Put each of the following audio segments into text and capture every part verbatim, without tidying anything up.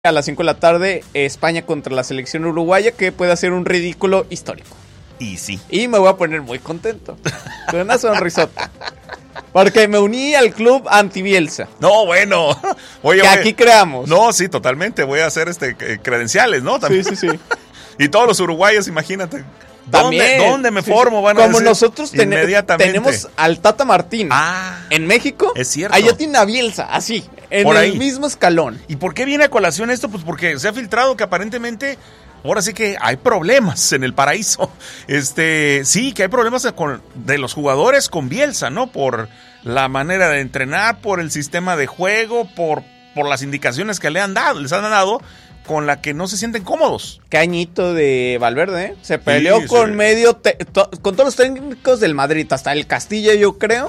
A las cinco de la tarde, España contra la selección uruguaya, que puede hacer un ridículo histórico. Y sí. Y me voy a poner muy contento, con una sonrisota. Porque me uní al club anti-Bielsa. No, bueno. Oye, que oye, aquí creamos. No, sí, totalmente. Voy a hacer este credenciales, ¿no? También. Sí, sí, sí. Y todos los uruguayos, imagínate. También, ¿Dónde, ¿Dónde me sí, formo? Van a Como decir nosotros ten- inmediatamente. tenemos al Tata Martino ah, en México. Es cierto. Allá tiene a Bielsa, así, en Por el ahí. mismo escalón. ¿Y por qué viene a colación esto? Pues porque se ha filtrado que aparentemente ahora sí que hay problemas en el paraíso. Este, sí, que hay problemas de, con, de los jugadores con Bielsa, ¿no? Por la manera de entrenar, por el sistema de juego, por, por las indicaciones que le han dado, les han dado, con la que no se sienten cómodos. Cañito de Valverde, ¿eh? Se peleó sí, con sí. medio, te, to, con todos los técnicos del Madrid, hasta el Castilla, yo creo,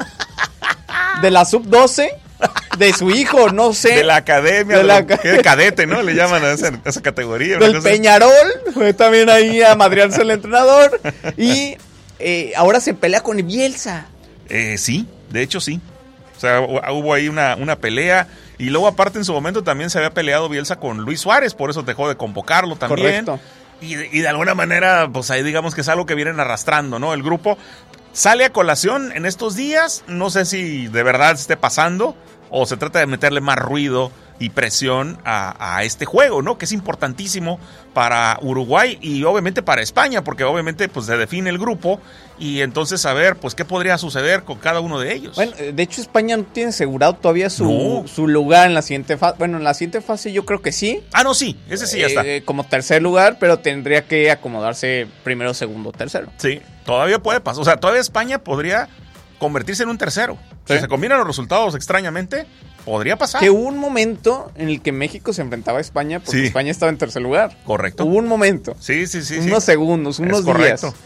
de la sub doce, de su hijo, no sé. De la academia, de, de la, la que cadete, ¿no? Le llaman a esa, a esa categoría. Del Peñarol, fue también ahí a madrearse el entrenador, y eh, ahora se pelea con Bielsa. Eh, sí, de hecho sí. O sea, hubo ahí una, una pelea. Y luego aparte en su momento también se había peleado Bielsa con Luis Suárez, por eso dejó de convocarlo también. Correcto. Y, y de alguna manera, pues ahí digamos que es algo que vienen arrastrando, ¿no? El grupo sale a colación en estos días, no sé si de verdad esté pasando o se trata de meterle más ruido y presión a, a este juego, ¿no? Que es importantísimo para Uruguay y obviamente para España, porque obviamente pues se define el grupo y entonces saber pues qué podría suceder con cada uno de ellos. Bueno, de hecho España no tiene asegurado todavía su, no. su lugar en la siguiente fase. Bueno, en la siguiente fase yo creo que sí. Ah, no, sí, ese sí ya está. Eh, como tercer lugar, pero tendría que acomodarse primero, segundo, tercero. Sí, todavía puede pasar. O sea, todavía España podría convertirse en un tercero. ¿Sí? Si se combinan los resultados extrañamente, podría pasar. Que hubo un momento en el que México se enfrentaba a España porque sí. España estaba en tercer lugar. Correcto. Hubo un momento. Sí, sí, sí. Unos sí. segundos, unos es correcto. días.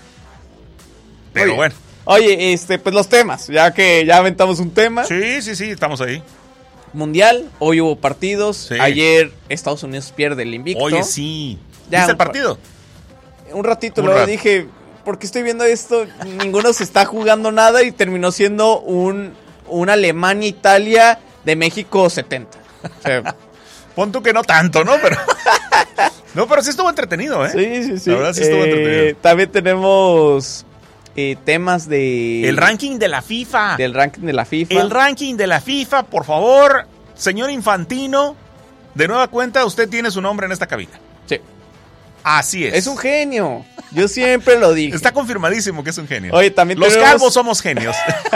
Pero oye, bueno. Oye, este, pues los temas, ya que ya aventamos un tema. Sí, sí, sí, estamos ahí. Mundial, hoy hubo partidos. Sí. Ayer Estados Unidos pierde el invicto. Oye, sí. Ya, ¿viste el partido? Un ratito, un luego rat. dije, ¿por qué estoy viendo esto? Ninguno se está jugando nada y terminó siendo un, un Alemania-Italia de México setenta. O sea, pon tú que no tanto, ¿no? Pero no, pero sí estuvo entretenido, ¿eh? Sí, sí, sí. La verdad sí estuvo eh, entretenido. También tenemos eh, temas de... El ranking de la FIFA. Del ranking de la FIFA. El ranking de la FIFA, por favor, señor Infantino, de nueva cuenta, usted tiene su nombre en esta cabina. Sí. Así es. Es un genio. Yo siempre lo dije. Está confirmadísimo que es un genio. Oye, también Los tenemos... calvos somos genios.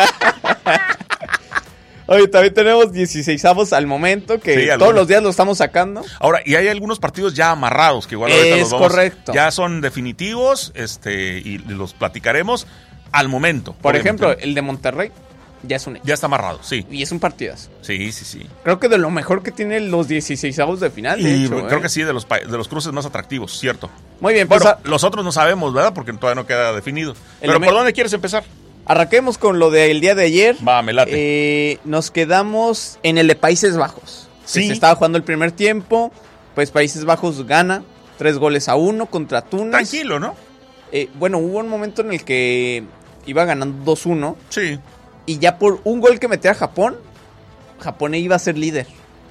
Oye, también tenemos dieciseisavos al momento, que sí, todos los días lo estamos sacando. Ahora, y hay algunos partidos ya amarrados, que igual ahorita es los vamos, correcto. Ya son definitivos, este, y los platicaremos al momento. Por ejemplo, el de Monterrey ya es un hecho. Ya está amarrado, sí. Y es un partidazo. Sí, sí, sí. Creo que de lo mejor que tiene los dieciseisavos de final, de y hecho. Creo ¿eh? que sí, de los, de los cruces más atractivos, cierto. Muy bien. Bueno, pues a... los otros no sabemos, ¿verdad? Porque todavía no queda definido. Pero Elemen... ¿por dónde quieres empezar? Arranquemos con lo del día de ayer. Va, me late. Eh, nos quedamos en el de Países Bajos. Sí. Se estaba jugando el primer tiempo. Pues Países Bajos gana tres goles a uno contra Túnez. Tranquilo, ¿no? Eh, bueno, hubo un momento en el que iba ganando dos uno. Sí. Y ya por un gol que metiera Japón, Japón iba a ser líder.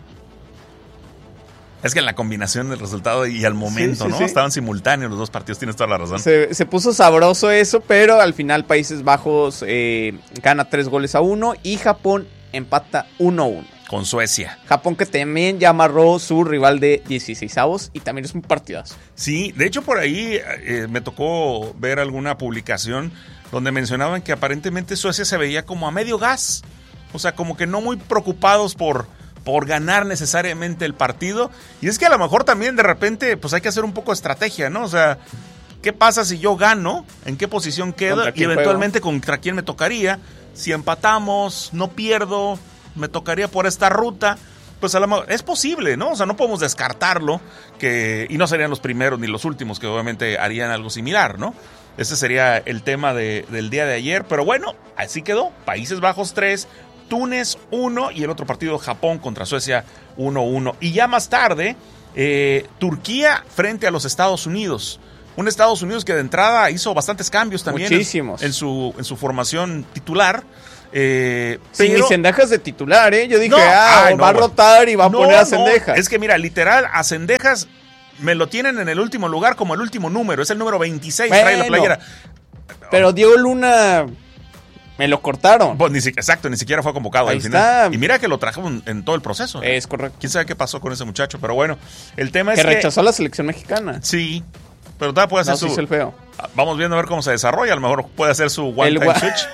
Es que en la combinación del resultado y al momento, sí, sí, ¿no? Sí. Estaban simultáneos los dos partidos, tienes toda la razón. Se, se puso sabroso eso, pero al final Países Bajos eh, gana tres goles a uno y Japón empata uno a uno. Con Suecia. Japón que también ya amarró su rival de dieciseisavos y también es un partidazo. Sí, de hecho por ahí eh, me tocó ver alguna publicación donde mencionaban que aparentemente Suecia se veía como a medio gas. O sea, como que no muy preocupados por... por ganar necesariamente el partido. Y es que a lo mejor también de repente pues hay que hacer un poco de estrategia, ¿no? O sea, ¿qué pasa si yo gano? ¿En qué posición quedo? Y eventualmente juego? Contra quién me tocaría. Si empatamos, no pierdo, me tocaría por esta ruta. Pues a lo mejor es posible, ¿no? O sea, no podemos descartarlo, que y no serían los primeros ni los últimos que obviamente harían algo similar, ¿no? Ese sería el tema de, del día de ayer. Pero bueno, así quedó. Países Bajos tres, Túnez uno y el otro partido Japón contra Suecia uno uno. Y ya más tarde, eh, Turquía frente a los Estados Unidos. Un Estados Unidos que de entrada hizo bastantes cambios también. Muchísimos. En, en, su, en su formación titular. Eh, Sin pero... ni Cendejas de titular, ¿eh? Yo dije, No, ah, ay, va a no, rotar y va a no, poner a no, Cendejas. Es que mira, literal, a Cendejas me lo tienen en el último lugar como el último número. Es el número veintiséis, bueno, trae la playera. Pero Diego Luna me lo cortaron. Pues, ni si, exacto, ni siquiera fue convocado Ahí al final. está. Y mira que lo trajeron en todo el proceso. Es correcto. ¿Quién sabe qué pasó con ese muchacho? Pero bueno, el tema Que es que... rechazó a la selección mexicana. Sí, pero todavía puede hacer No, su... se hizo el feo. Vamos viendo a ver cómo se desarrolla. A lo mejor puede hacer su One El Time gua- Switch.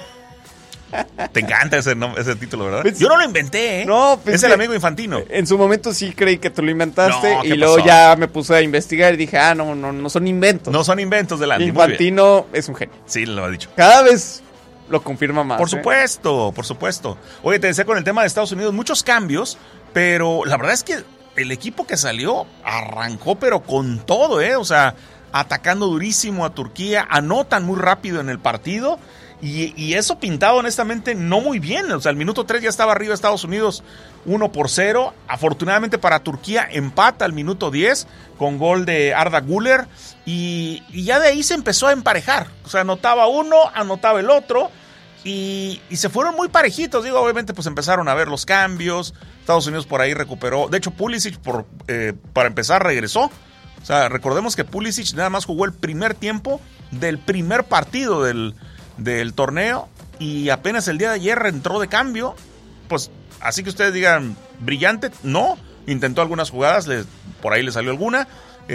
Te encanta ese, nom- ese título, ¿verdad? Pues- Yo no lo inventé, ¿eh? No, pues es el que- amigo Infantino. En su momento sí creí que tú lo inventaste No, ¿qué y luego pasó? ya me puse a investigar y dije, ah, no, no, no son inventos. No son inventos del Andy. Muy bien. Infantino es un genio. Sí, lo ha dicho. Cada vez lo confirma más. Por ¿eh? supuesto, por supuesto. Oye, te decía con el tema de Estados Unidos, muchos cambios, pero la verdad es que el equipo que salió arrancó, pero con todo, ¿eh? O sea, atacando durísimo a Turquía, anotan muy rápido en el partido. Y, y eso pintado honestamente no muy bien. O sea, el minuto tres ya estaba arriba Estados Unidos uno por cero. Afortunadamente para Turquía empata al minuto diez con gol de Arda Güler. Y, y ya de ahí se empezó a emparejar. O sea, anotaba uno, anotaba el otro. Y, y se fueron muy parejitos. Digo, obviamente pues empezaron a ver los cambios. Estados Unidos por ahí recuperó. De hecho, Pulisic por, eh, para empezar regresó. O sea, recordemos que Pulisic nada más jugó el primer tiempo del primer partido del... del torneo y apenas el día de ayer entró de cambio. Pues así que ustedes digan brillante, no, intentó algunas jugadas, les, por ahí le salió alguna,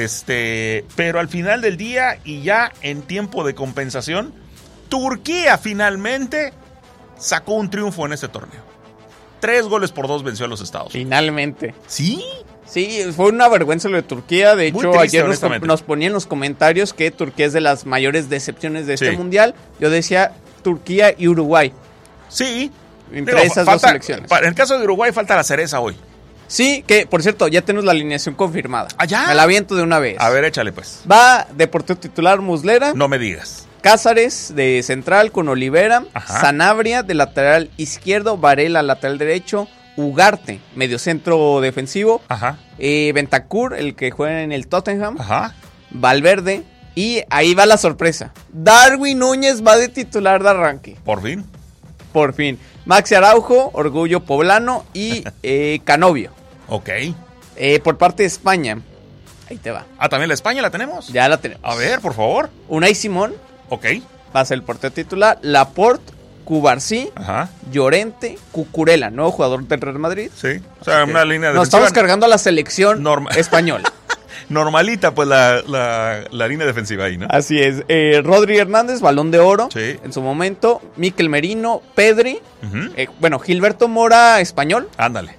este, pero al final del día y ya en tiempo de compensación, Turquía finalmente sacó un triunfo en este torneo. Tres goles por dos venció a los Estados Unidos. Finalmente. ¿Sí? Sí, fue una vergüenza lo de Turquía. De Muy hecho, triste, ayer nos, honestamente. nos ponían en los comentarios que Turquía es de las mayores decepciones de este Sí. mundial. Yo decía Turquía y Uruguay. Sí. Entre Digo, esas falta- dos selecciones. pa- En el caso de Uruguay falta la cereza hoy. Sí, que por cierto, ya tenemos la alineación confirmada. ¿Ah, ya? Me la aviento de una vez. A ver, échale pues. Va de portero titular Muslera, No me digas. Cázares de central con Olivera, Ajá. Sanabria de lateral izquierdo, Varela lateral derecho, Ugarte, mediocentro defensivo, Ajá. eh, Bentancur, el que juega en el Tottenham, Ajá. Valverde, y ahí va la sorpresa. Darwin Núñez va de titular de arranque, Por fin. por fin. Maxi Araujo, Orgullo Poblano y eh, Canovio. Ok. Eh, por parte de España, ahí te va, Ah, ¿también la España la tenemos? ya la tenemos. A ver, por favor. Unai Simón Ok. va a ser el portero titular, Laporte, Cubarsí, Ajá. Llorente, Cucurella, nuevo jugador del Real Madrid. Sí. O sea, una línea Nos defensiva estamos cargando a la selección Norma- española. normalita, pues la, la, la línea defensiva ahí, ¿no? Así es. Eh, Rodri Hernández, Balón de Oro. Sí. En su momento. Mikel Merino, Pedri. Ujú. eh, bueno, Gilberto Mora, español. Ándale.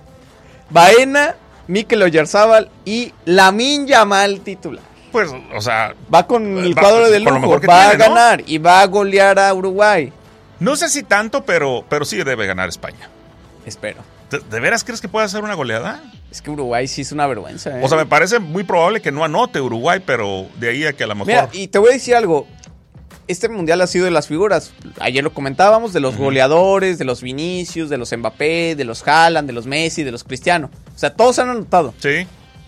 Baena, Mikel Oyarzábal y Lamine Yamal, titular. Pues, o sea, Va con el Va- cuadro de con lo lujo. mejor que Va tiene, a ¿no? ganar y va a golear a Uruguay. no sé si tanto, pero, pero sí debe ganar España. Espero. ¿De, de veras crees que puede hacer una goleada? Es que Uruguay sí es una vergüenza. ¿eh? O sea, me parece muy probable que no anote Uruguay, pero de ahí a que a lo mejor... Mira, y te voy a decir algo. Este mundial ha sido de las figuras. Ayer lo comentábamos, de los Ujú. goleadores, de los Vinicius, de los Mbappé, de los Haaland, de los Messi, de los Cristiano. O sea, todos han anotado. Sí.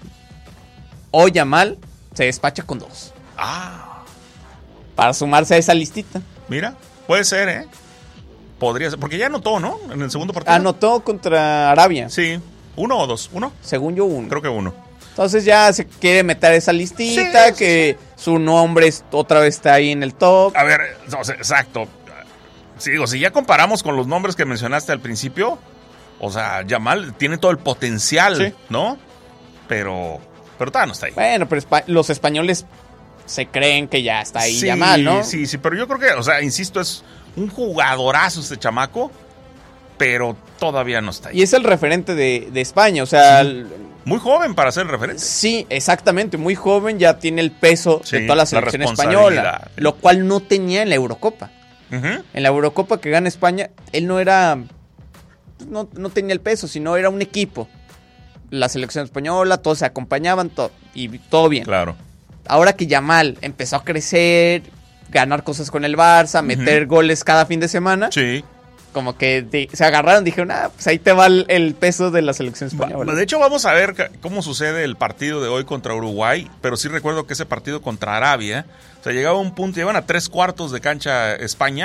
Hoy Yamal se despacha con dos. Ah, Para sumarse a esa listita. mira, puede ser, ¿eh? Podría ser, porque ya anotó, ¿no? En el segundo partido. Anotó contra Arabia. Sí. ¿Uno o dos? ¿Uno? Según yo, uno. Creo que uno. Entonces ya se quiere meter a esa listita, Sí, sí, que su nombre es- otra vez está ahí en el top. A ver, o sea, exacto. Sí, digo, si ya comparamos con los nombres que mencionaste al principio, o sea, Yamal tiene todo el potencial, Sí. ¿no? Pero, pero todavía no está ahí. Bueno, pero espa- los españoles se creen que ya está ahí sí, Yamal, ¿no? Sí, sí, pero yo creo que, o sea, insisto, es un jugadorazo este chamaco, pero todavía no está ahí. Y es el referente de, de España, o sea, Sí. el- Muy joven para ser referente. sí, exactamente, muy joven, ya tiene el peso Sí, de toda la la selección responsabilidad. española, lo cual no tenía en la Eurocopa. Ujú. En la Eurocopa que gana España, él no era, no, no tenía el peso, sino era un equipo. La selección española, todos se acompañaban, todo, y todo bien. Claro. Ahora que Yamal empezó a crecer, ganar cosas con el Barça, meter goles cada fin de semana, Sí. como que de- se agarraron, dijeron, ah, pues ahí te va el, el peso de la selección Va- española. De hecho, vamos a ver ca- cómo sucede el partido de hoy contra Uruguay, pero sí recuerdo que ese partido contra Arabia, o sea, llegaba a un punto, llevan a tres cuartos de cancha España,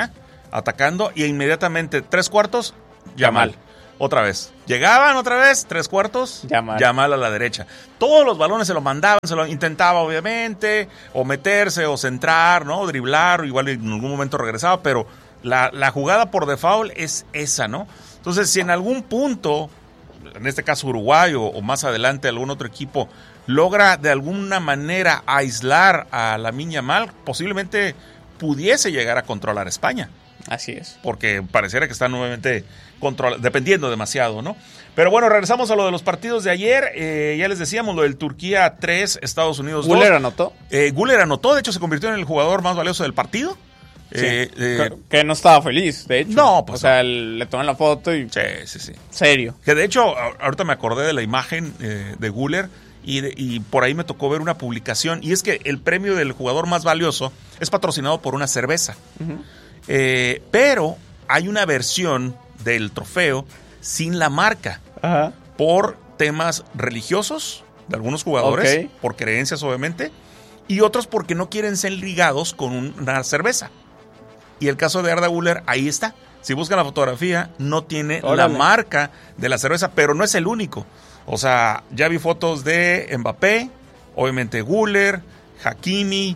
atacando, y inmediatamente, tres cuartos, Yamal. Otra vez. Llegaban otra vez, tres cuartos, Yamal. Yamal a la derecha. Todos los balones se lo mandaban, se lo intentaba obviamente, o meterse, o centrar, ¿no? O driblar, o igual en algún momento regresaba, pero la, la jugada por default es esa, ¿no? Entonces, si en algún punto, en este caso Uruguay, o, o más adelante algún otro equipo, logra de alguna manera aislar a Lamine Yamal, posiblemente pudiese llegar a controlar a España. Así es. Porque pareciera que están nuevamente control, dependiendo demasiado, ¿no? Pero bueno, regresamos a lo de los partidos de ayer. Eh, ya les decíamos lo del Turquía tres, Estados Unidos dos. ¿Guller anotó? Eh, Guller anotó, de hecho se convirtió en el jugador más valioso del partido. Sí, eh, eh, que, que no estaba feliz, de hecho. No, pues. O sea, no. Le toman la foto y. Sí, sí, sí. Serio. Que de hecho, ahorita me acordé de la imagen eh, de Guller. Y, de, y por ahí me tocó ver una publicación. Y es que el premio del jugador más valioso es patrocinado por una cerveza. Uh-huh. Eh, pero hay una versión del trofeo sin la marca. Uh-huh. Por temas religiosos de algunos jugadores. Okay. Por creencias, obviamente. Y otros porque no quieren ser ligados con una cerveza. Y el caso de Arda Güler, ahí está. Si buscan la fotografía, no tiene Órale. la marca de la cerveza, pero no es el único. O sea, ya vi fotos de Mbappé, obviamente Güler, Hakimi,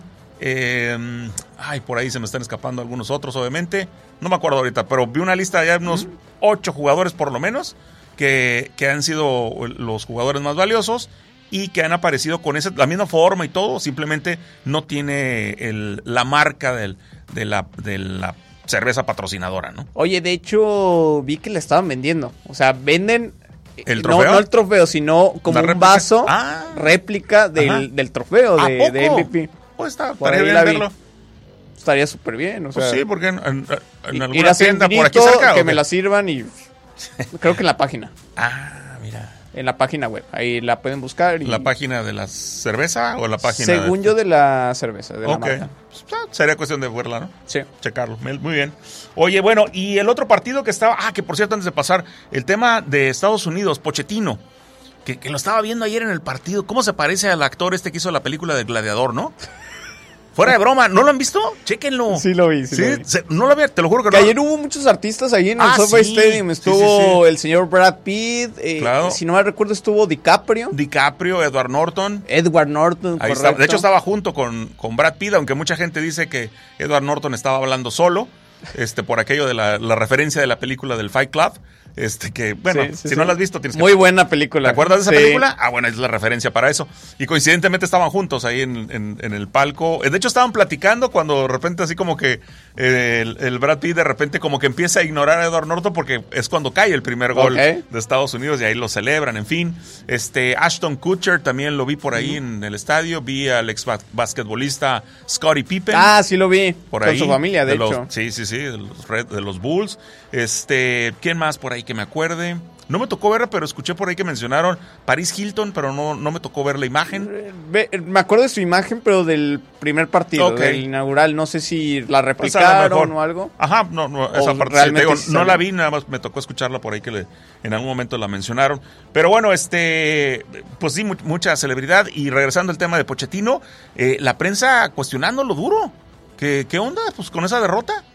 eh, ay, por ahí se me están escapando algunos otros, obviamente. No me acuerdo ahorita, pero vi una lista de unos ocho mm. jugadores por lo menos que, que han sido los jugadores más valiosos y que han aparecido con esa, la misma forma y todo, simplemente no tiene el, la marca del, de, la, de la cerveza patrocinadora, ¿no? Oye, de hecho, vi que la estaban vendiendo. O sea, venden... ¿El trofeo? No, no el trofeo, sino como un vaso ah, réplica del, del trofeo de, de M V P. Oh, está, estaría bien verlo. Estaría súper bien. O sea, pues sí, porque en, en, en alguna ir a tienda por aquí cerca. Que me la sirvan y creo que en la página. Ah, mira. En la página web. Ahí la pueden buscar. Y... ¿La página de la cerveza o la página? Según de... yo, de la cerveza, de la okay. marca. Sería cuestión de verla, ¿no? Sí. Checarlo. Muy bien. Oye, bueno, y el otro partido que estaba... Ah, que por cierto, antes de pasar, el tema de Estados Unidos, Pochettino, que, que lo estaba viendo ayer en el partido. ¿Cómo se parece al actor este que hizo la película del Gladiador, no? Fuera de broma, ¿no lo han visto? Chéquenlo. Sí lo vi, sí, ¿Sí? lo vi. Se, no lo vi, te lo juro que, que no. Ayer hubo muchos artistas ahí en el ah, SoFi sí. Stadium. Estuvo sí, sí, sí. el señor Brad Pitt. Eh, claro. Si no mal recuerdo, estuvo DiCaprio. DiCaprio, Edward Norton. Edward Norton, ahí correcto. Está. De hecho, estaba junto con, con Brad Pitt, aunque mucha gente dice que Edward Norton estaba hablando solo. Este, por aquello de la, la referencia de la película del Fight Club. Este que, bueno, sí, sí, si sí. no la has visto, tienes que... Muy buena película. ¿Te acuerdas de esa sí. película? Ah, bueno, es la referencia para eso. Y coincidentemente estaban juntos ahí en, en, en el palco. De hecho, estaban platicando cuando de repente así como que eh, el, el Brad Pitt de repente como que empieza a ignorar a Edward Norton porque es cuando cae el primer gol okay. de Estados Unidos y ahí lo celebran, en fin. Este, Ashton Kutcher también lo vi por ahí mm. en el estadio. Vi al ex basquetbolista Scottie Pippen. Ah, sí lo vi. Por Con ahí, su familia, de, de los, hecho. Sí, sí, sí, de los, Red, de los Bulls. Este, ¿quién más por ahí que me acuerde? No me tocó verla, pero escuché por ahí que mencionaron Paris Hilton, pero no, no me tocó ver la imagen. Ve, me acuerdo de su imagen, pero del primer partido, okay. del inaugural. No sé si la replicaron pues o algo. Ajá, no, no esa parte sí, te digo, no la vi, nada más me tocó escucharla por ahí que le, en algún momento la mencionaron. Pero bueno, este, pues sí, mucha celebridad. Y regresando al tema de Pochettino, eh, la prensa cuestionando lo duro. ¿Qué, qué onda? Pues con esa derrota.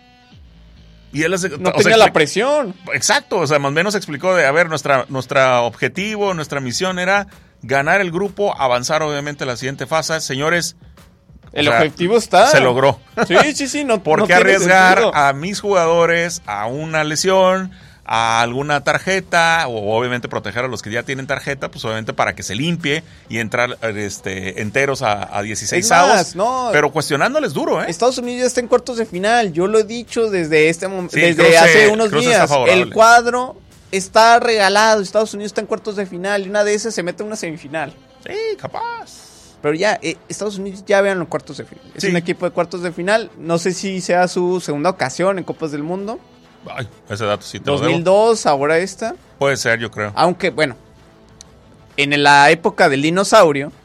Y él hace, no tenía la presión. Exacto, o sea, más o menos explicó de, a ver, nuestra, nuestra objetivo, nuestra misión era ganar el grupo, avanzar obviamente a la siguiente fase. Señores, el sea, objetivo está. Se logró. Sí, sí, sí. No, ¿Por no qué arriesgar sentido. a mis jugadores a una lesión, a alguna tarjeta, o obviamente proteger a los que ya tienen tarjeta, pues obviamente para que se limpie y entrar este, enteros a, a dieciséis avos, no, pero cuestionándoles duro, ¿eh? Estados Unidos ya está en cuartos de final, yo lo he dicho desde este momento, sí, desde Cruce, hace unos Cruce días, el cuadro está regalado, Estados Unidos está en cuartos de final y una de esas se mete a una semifinal. Sí, capaz. Pero ya, eh, Estados Unidos ya vean los cuartos de final, es sí. un equipo de cuartos de final, no sé si sea su segunda ocasión en Copas del Mundo. Ay, ese dato sí te dos mil dos, lo debo. Ahora esta. Puede ser, yo creo. Aunque, bueno, en la época del dinosaurio,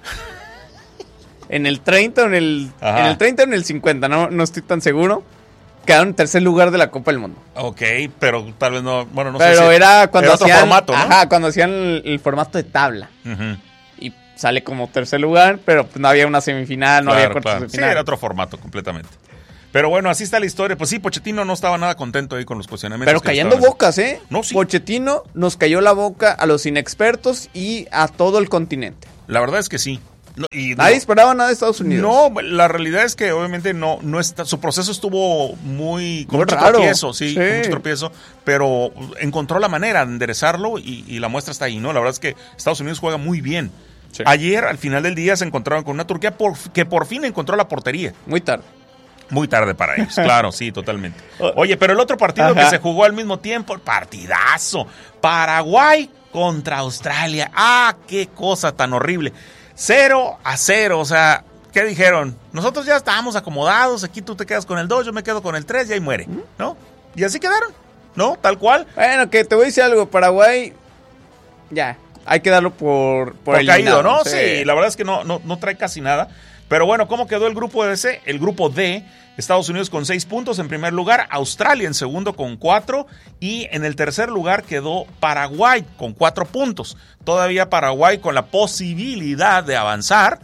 en el treinta o en el, en el treinta o en el cincuenta, no, no estoy tan seguro, quedaron en tercer lugar de la Copa del Mundo. Ok, pero tal vez no, bueno, no pero sé si... Pero era cuando era hacían... otro formato, ¿no? Ajá, cuando hacían el, el formato de tabla. Uh-huh. Y sale como tercer lugar, pero pues no había una semifinal, no claro, había cuartos claro. de final. Sí, era otro formato completamente. Pero bueno, así está la historia. Pues sí, Pochettino no estaba nada contento ahí con los cuestionamientos. Pero cayendo bocas, ¿eh? No, sí. Pochettino nos cayó la boca a los inexpertos y a todo el continente. La verdad es que sí. No, y Nadie no, esperaba nada de Estados Unidos. No, la realidad es que obviamente no, no está, su proceso estuvo muy, con muy mucho raro. tropiezo, sí, sí. con mucho tropiezo, pero encontró la manera de enderezarlo y, y la muestra está ahí, ¿no? La verdad es que Estados Unidos juega muy bien. Sí. Ayer, al final del día, se encontraron con una Turquía por, que por fin encontró la portería. Muy tarde. Muy tarde para ellos, claro, sí, totalmente. Oye, pero el otro partido Ajá. que se jugó al mismo tiempo, partidazo, Paraguay contra Australia. ¡Ah, qué cosa tan horrible! Cero a cero, o sea, ¿qué dijeron? Nosotros ya estábamos acomodados, aquí tú te quedas con el dos, yo me quedo con el tres y ahí muere, ¿no? Y así quedaron, ¿no? Tal cual. Bueno, que te voy a decir algo, Paraguay, ya, hay que darlo por Por, por caído, ¿no? Sí. sí, la verdad es que no, no, no trae casi nada. Pero bueno, ¿cómo quedó el grupo D? El grupo D, Estados Unidos con seis puntos en primer lugar, Australia en segundo con cuatro y en el tercer lugar quedó Paraguay con cuatro puntos. Todavía Paraguay con la posibilidad de avanzar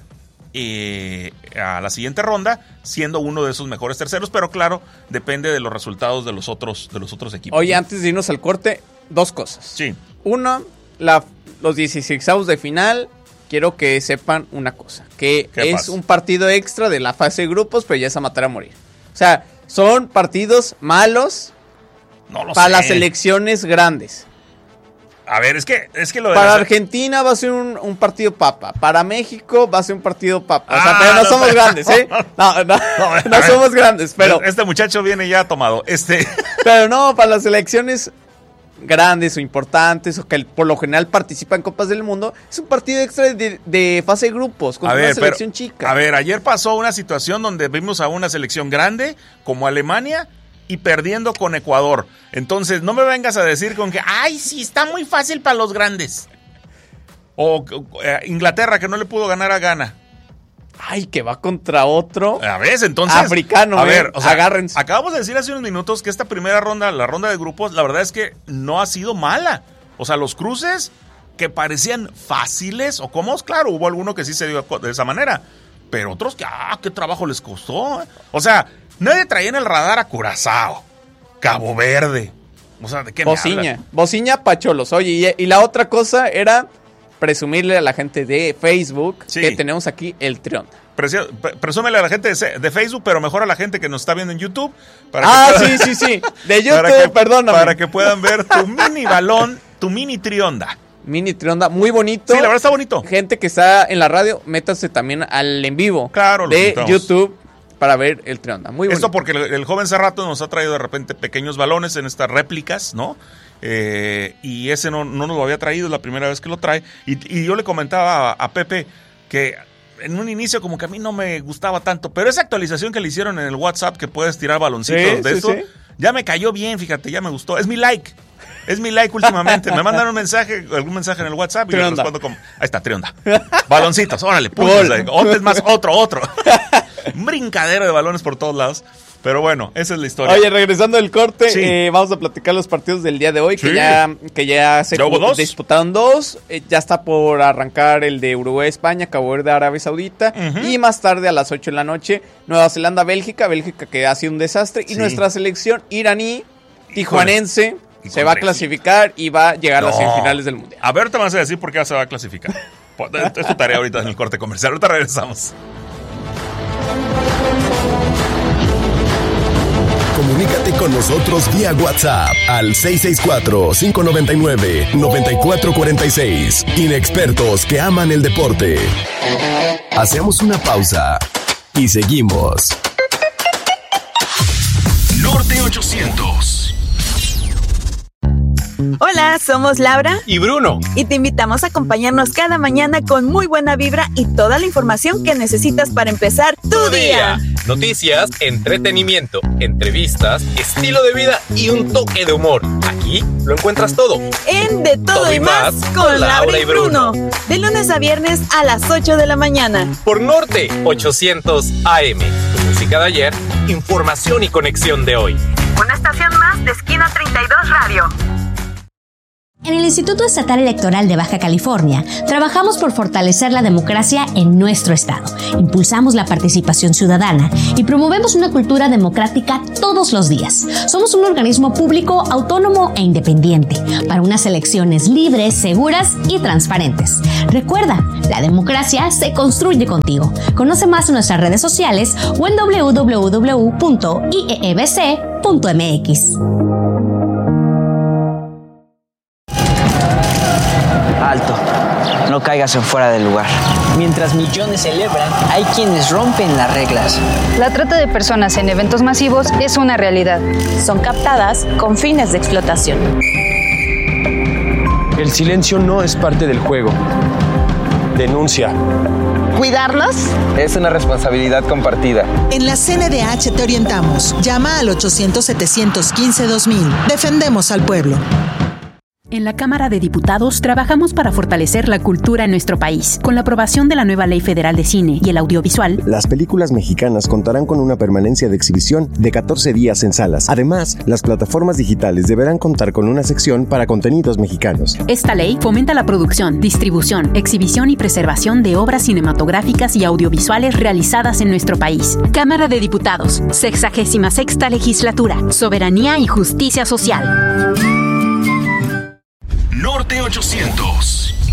eh, a la siguiente ronda, siendo uno de esos mejores terceros, pero claro, depende de los resultados de los otros, de los otros equipos. Oye, ¿no? Antes de irnos al corte, dos cosas. Sí. Uno, la, los dieciseisavos de final. Quiero que sepan una cosa, que es pasa? un partido extra de la fase de grupos, pero ya es a matar a morir. O sea, son partidos malos no lo para sé. las selecciones grandes. A ver, es que, es que lo de Para la... Argentina va a ser un, un partido papa, para México va a ser un partido papa. O sea, ah, pero no, no somos pero... grandes, ¿eh? No, no, no, no somos grandes, pero... Este muchacho viene ya tomado, este... Pero no, para las selecciones grandes o importantes o que por lo general participan en Copas del Mundo, es un partido extra de, de fase de grupos contra ver, una selección pero, chica. A ver, ayer pasó una situación donde vimos a una selección grande como Alemania y perdiendo con Ecuador. Entonces, no me vengas a decir con que, ay, sí, está muy fácil para los grandes. O eh, Inglaterra que no le pudo ganar a Ghana. Ay, que va contra otro. A ver, entonces. Africano, a ver, eh, o sea, agárrense. Acabamos de decir hace unos minutos que esta primera ronda, la ronda de grupos, la verdad es que no ha sido mala. O sea, los cruces que parecían fáciles o cómodos, claro, hubo alguno que sí se dio de esa manera. Pero otros que, ah, qué trabajo les costó. O sea, nadie traía en el radar a Curazao, Cabo Verde. O sea, ¿de qué Bociña, me hablas? Bociña, Pacholos. Oye, y, y la otra cosa era presumirle a la gente de Facebook sí. que tenemos aquí el Trionda. Precio, presúmele a la gente de, de Facebook, pero mejor a la gente que nos está viendo en YouTube. Para ah, que puedan, sí, sí, sí. De YouTube, para que, perdóname. Para que puedan ver tu mini balón, tu mini Trionda. Mini Trionda, muy bonito. Sí, la verdad está bonito. Gente que está en la radio, métase también al en vivo claro, de invitamos. YouTube para ver el Trionda. Muy bonito. Esto porque el, el joven Cerrato nos ha traído de repente pequeños balones en estas réplicas, ¿no? Eh, y ese no, no nos lo había traído, es la primera vez que lo trae. Y, y yo le comentaba a, a Pepe que en un inicio como que a mí no me gustaba tanto, pero esa actualización que le hicieron en el WhatsApp que puedes tirar baloncitos sí, de sí, esto, sí. ya me cayó bien, fíjate, ya me gustó. Es mi like. Es mi like últimamente. Me mandan un mensaje, algún mensaje en el WhatsApp y Trionda. Le respondo como, ahí está, Trionda. Baloncitos, órale, puntos. Otro es más, otro, otro. Un brincadero de balones por todos lados. Pero bueno, esa es la historia. Oye, regresando del corte, sí. eh, vamos a platicar los partidos del día de hoy, sí. que ya que ya se ¿Ya hubo dos? disputaron dos. Eh, ya está por arrancar el de Uruguay-España, Cabo Verde, Arabia Saudita. Uh-huh. Y más tarde, a las ocho de la noche, Nueva Zelanda-Bélgica. Bélgica que ha sido un desastre. Sí. Y nuestra selección iraní, tijuanense, y se va a clasificar y va a llegar no. a las semifinales del Mundial. A ver, te vas a decir por qué se va a clasificar. Es tu tarea ahorita en el corte comercial. Ahorita regresamos. Comunícate con nosotros vía WhatsApp al seis seis cuatro, cinco nueve nueve, nueve cuatro cuatro seis. Inexpertos que aman el deporte. Hacemos una pausa y seguimos. Norte ochocientos. Hola, somos Laura y Bruno y te invitamos a acompañarnos cada mañana con muy buena vibra y toda la información que necesitas para empezar tu, tu día. día. Noticias, entretenimiento, entrevistas, estilo de vida y un toque de humor. Aquí lo encuentras todo. En De Todo, todo y Más con, con Laura y Bruno. De lunes a viernes a las ocho de la mañana. Por Norte ochocientos A M. Tu música de ayer, información y conexión de hoy. Una estación más de Esquina treinta y dos Radio. En el Instituto Estatal Electoral de Baja California, trabajamos por fortalecer la democracia en nuestro estado. Impulsamos la participación ciudadana y promovemos una cultura democrática todos los días. Somos un organismo público, autónomo e independiente para unas elecciones libres, seguras y transparentes. Recuerda, la democracia se construye contigo. Conoce más en nuestras redes sociales o en doble u doble u doble u punto i e e b c punto m x. Alto, no caigas en fuera del lugar. Mientras millones celebran, hay quienes rompen las reglas. La trata de personas en eventos masivos es una realidad. Son captadas con fines de explotación. El silencio no es parte del juego. Denuncia. ¿Cuidarlos? Es una responsabilidad compartida. En la C N D H te orientamos. Llama al ochocientos, setecientos quince, dos mil. Defendemos al pueblo. En la Cámara de Diputados trabajamos para fortalecer la cultura en nuestro país. Con la aprobación de la nueva Ley Federal de Cine y el Audiovisual, las películas mexicanas contarán con una permanencia de exhibición de catorce días en salas. Además, las plataformas digitales deberán contar con una sección para contenidos mexicanos. Esta ley fomenta la producción, distribución, exhibición y preservación de obras cinematográficas y audiovisuales realizadas en nuestro país. Cámara de Diputados, sexagésima sexta legislatura, soberanía y justicia social. Norte ochocientos.